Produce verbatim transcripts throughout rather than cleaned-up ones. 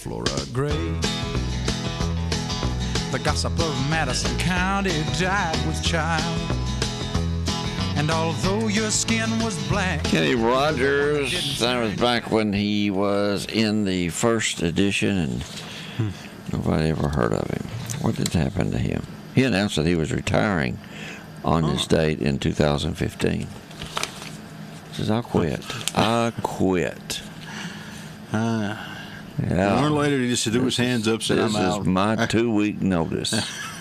Flora Gray. The gossip of Madison County died with child. And although your skin was black... Kenny Rogers, that was back when he was in the first edition, and hmm. nobody ever heard of him. What did happen to him? He announced that he was retiring on oh. this date in two thousand fifteen. He says, I'll quit. I quit. Uh, yeah. Sooner or later, he just threw his hands up and said, I'm out. This is my two-week notice.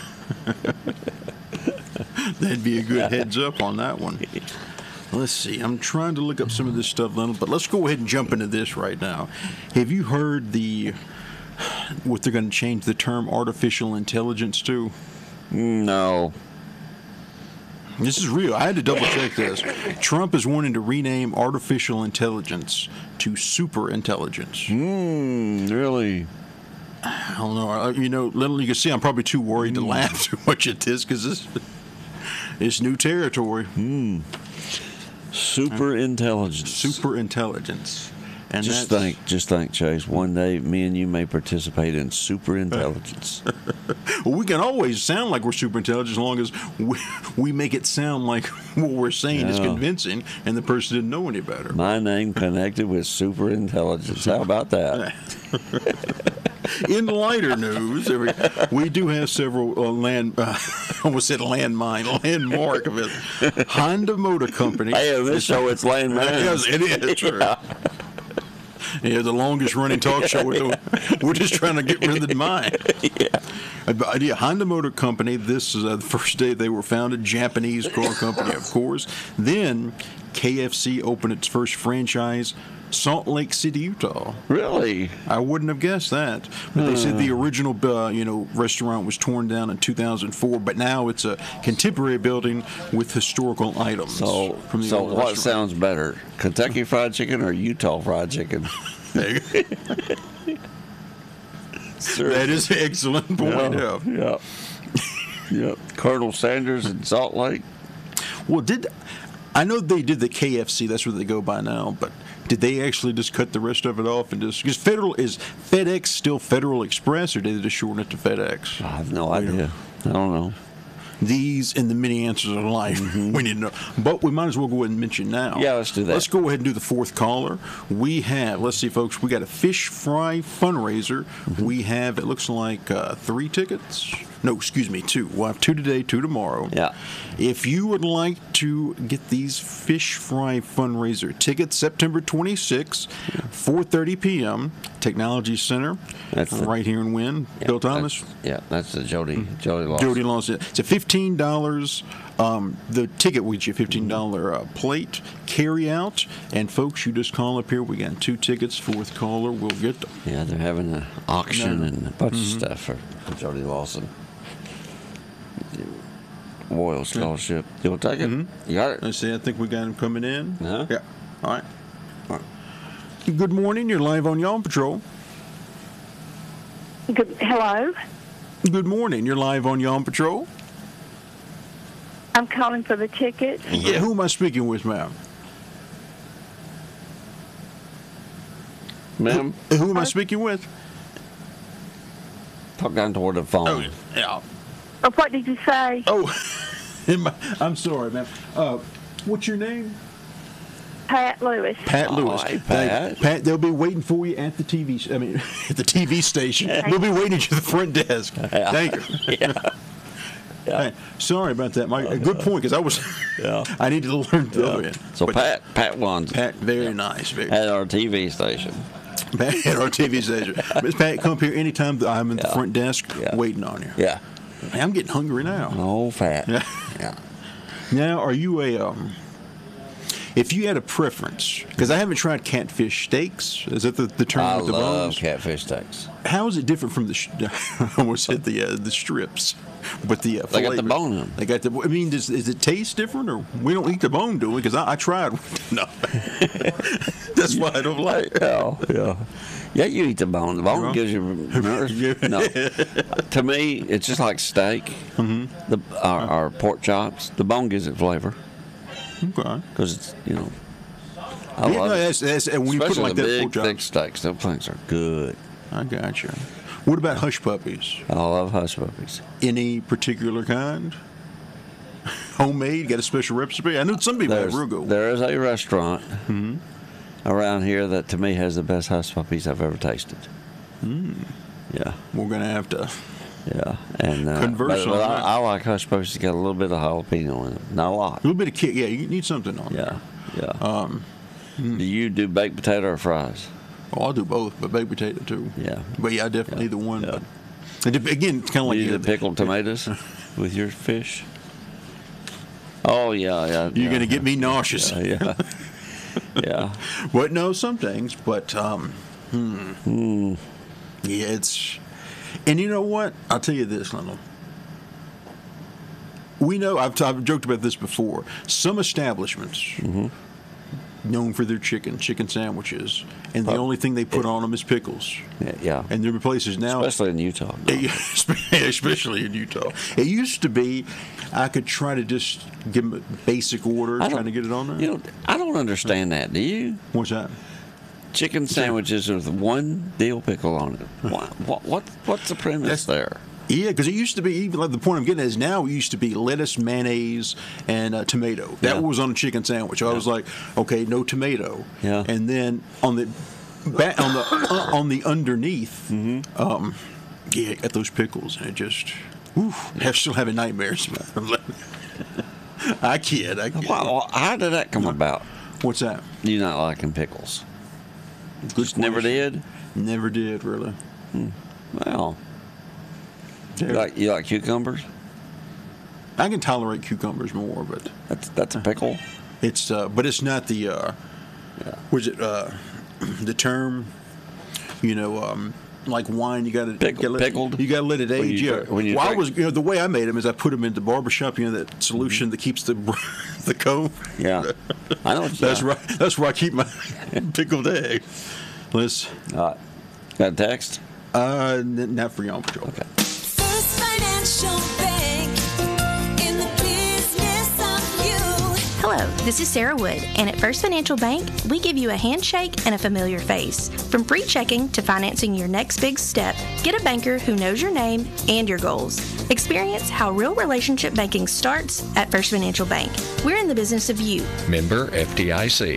That'd be a good heads up on that one. Let's see. I'm trying to look up some of this stuff, Lionel, but let's go ahead and jump into this right now. Have you heard the what they're going to change the term artificial intelligence to? No. This is real. I had to double check this. Trump is wanting to rename artificial intelligence to super intelligence. Hmm, really? I don't know. You know, Little, you can see I'm probably too worried to laugh too much at this because this it's new territory. Hmm. Super intelligence. Super intelligence. And just that's, think, just think, Chase. One day, me and you may participate in super intelligence. Well, we can always sound like we're super intelligent as long as we, we make it sound like what we're saying yeah. is convincing, and the person didn't know any better. My name connected with super intelligence. How about that? In lighter news, we do have several uh, land. Uh, I almost said landmine, landmark of it. Honda Motor Company. Hey, on this show it's landmine. Yes, it is. True. Yeah. Yeah, the longest running talk show. We're, we're just trying to get rid of the mine. Yeah. Yeah, Honda Motor Company. This is uh, the first day they were founded. Japanese car company, of course. Then K F C opened its first franchise. Salt Lake City, Utah. Really? I wouldn't have guessed that. But they said the original, uh, you know, restaurant was torn down in two thousand four, but now it's a contemporary building with historical items. So, from the so old what restaurant. sounds better, Kentucky Fried Chicken or Utah Fried Chicken? That is an excellent point. Yeah, yeah. yeah. Colonel Sanders in Salt Lake. Well, did I know they did the K F C? That's what they go by now, but. Did they actually just cut the rest of it off and just because Federal is FedEx still Federal Express or did they just shorten it to FedEx? I have no idea. I don't know. These and the many answers of life mm-hmm. we need to know, but we might as well go ahead and mention now. Yeah, let's do that. Let's go ahead and do the fourth caller. We have, let's see, folks, we got a fish fry fundraiser. Mm-hmm. We have, it looks like uh, three tickets. No, excuse me, two. We'll have two today, two tomorrow. Yeah. If you would like to get these fish fry fundraiser tickets, September twenty-sixth, four thirty p.m., Technology Center, that's right the, here in Wynn. Yeah, Bill Thomas. That's, yeah, that's the Jody mm-hmm. Jody Lawson. Jody Lawson. It's a fifteen dollars. Um, the ticket will get you a fifteen dollars uh, plate carry out, and folks, you just call up here. We got two tickets. Fourth caller, we'll get them. Yeah, they're having an auction no. and a bunch mm-hmm. of stuff for, for Jody Lawson. Royal Scholarship. You want to take it? Mm-hmm. You got it? Let's see. I think we got him coming in. Uh-huh. Yeah. All right. All right. Good morning. You're live on Yawn Patrol. Good. Hello. Good morning. You're live on Yawn Patrol. I'm calling for the ticket. Yeah. Who am I speaking with, ma'am? Ma'am? Who, who am I speaking with? Talk down toward the phone. Oh, yeah. Oh, what did you say? Oh, I'm sorry, ma'am. Uh, what's your name? Pat Lewis. Pat Oh, Lewis. hi, Pat. They, Pat, they'll be waiting for you at the T V. I mean, at the T V station. They'll be waiting at the front desk. Yeah. Thank you. Yeah. Yeah. Hey, sorry about that, Mike. A good point because I was. Yeah. I needed to learn the other end. So But Pat, Pat won. Pat, very yeah. nice. Very at our T V station. Pat at our T V station. Miss Pat, come up here anytime that I'm at Yeah. the front desk Yeah. waiting on you. Yeah. Hey, I'm getting hungry now. Oh, fat. Yeah. Yeah. Now, are you a um? If you had a preference, because I haven't tried catfish steaks. Is that the, the term I with the love bones? catfish steaks. How is it different from the? Sh- I almost said the uh, the strips, but the uh, They got the flavor. bone in them. They got the. I mean, does, does it taste different, or we don't eat the bone, do we? Because I, I tried. No, that's why I don't like it. Yeah, yeah. Yeah, you eat the bone. The bone You gives you nerves. No. To me, it's just like steak. Mm-hmm. The our, our pork chops. The bone gives it flavor Okay. because it's you know. I Yeah, love no, it. that's, that's, and when Especially you put it like the that, big, pork chops. thick steaks. Those things are good. I got you. What about hush puppies? I love hush puppies. Any particular kind? Homemade? Got a special recipe? I know some people There's, have real good. there is a restaurant Mm-hmm. around here that to me has the best hush puppies I've ever tasted. Mm. Yeah, We're going to have to. yeah. And uh, Converse but, but on I, that. I like hush puppies that got a little bit of jalapeno in it. Not a lot. A little bit of kick. Yeah, you need something on Yeah, yeah. Um, Do you do baked potato or fries? Oh, I'll do both, but baked potato too. Yeah. But yeah, definitely Yeah. the one. Yeah. But it, again, it's kind of like Do you you do pickled tomatoes with your fish? Oh yeah, yeah. You're yeah, going to get me nauseous. Yeah, yeah. yeah. But no, some things. But um, hmm. Mm. Yeah, it's. And you know what? I'll tell you this, Lionel. We know, I've, I've joked about this before. Some establishments, Mm-hmm. known for their chicken, chicken sandwiches, and the Oh. only thing they put on them is pickles. Yeah, yeah. And there are places now. Especially in Utah. No. Especially in Utah. It used to be I could try to just give them a basic order, I don't- trying to get it on there. You know, I don't understand that. Do you? What's that? Chicken sandwiches with one dill pickle on it. What? What? what what's the premise there? Yeah, because it used to be, even like the point I'm getting at is now it used to be lettuce, mayonnaise, and uh, tomato. That Yeah. was on a chicken sandwich. I was like, okay, no tomato. Yeah. And then on the back, on the uh, on the underneath, Mm-hmm. um, yeah, got those pickles, and it just, whew, have still having nightmares. I kid, I kid. Wow, how did that come about? What's that? You not liking pickles? Good Just never question. did. Never did, really. Well, you Yeah. like you like cucumbers? I can tolerate cucumbers more, but That's that's a pickle. it's uh, but it's not the uh, Yeah. was it uh, the term? You know, um, like wine, you got to Pickle- pickled? You got to let it When age. you Yeah. drink- when you well, I drink- was, you know, the way I made them is I put them in the barbershop. You know, that solution that keeps the the comb. Yeah, I know. What you That's yeah. right. That's where I keep my pickled egg. Let's. Uh, got a text? Uh, n- not for y'all. Patrol. Okay. First Financial Bank, in the business of you. Hello, this is Sarah Wood, and at First Financial Bank, we give you a handshake and a familiar face. From pre-checking to financing your next big step, get a banker who knows your name and your goals. Experience how real relationship banking starts at First Financial Bank. We're in the business of you. Member F D I C.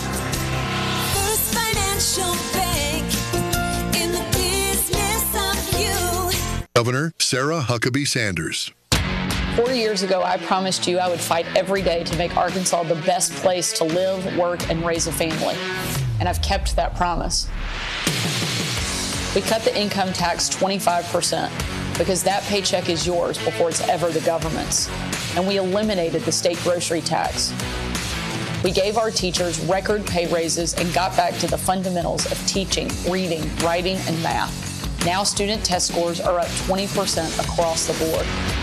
First Financial Bank, in the business of you. Governor Sarah Huckabee Sanders. Four years ago, I promised you I would fight every day to make Arkansas the best place to live, work, and raise a family. And I've kept that promise. We cut the income tax twenty-five percent because that paycheck is yours before it's ever the government's. And we eliminated the state grocery tax. We gave our teachers record pay raises and got back to the fundamentals of teaching, reading, writing, and math. Now student test scores are up twenty percent across the board.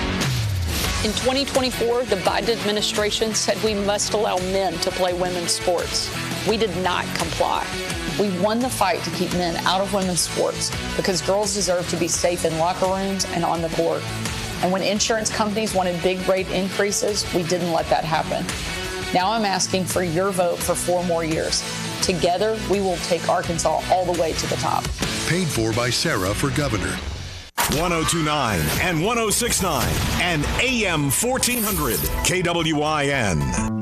In twenty twenty-four, the Biden administration said we must allow men to play women's sports. We did not comply. We won the fight to keep men out of women's sports because girls deserve to be safe in locker rooms and on the court. And when insurance companies wanted big rate increases, we didn't let that happen. Now I'm asking for your vote for four more years. Together, we will take Arkansas all the way to the top. Paid for by Sarah for governor. one oh two point nine and one oh six point nine and A M fourteen hundred K W I N.